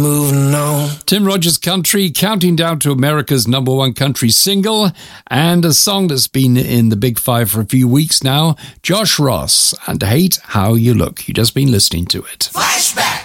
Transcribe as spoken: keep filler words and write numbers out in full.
Moving on. Tim Rogers Country, counting down to America's number one country single, and a song that's been in the Big Five for a few weeks now, Josh Ross and Hate How You Look. You've just been listening to it. Flashback.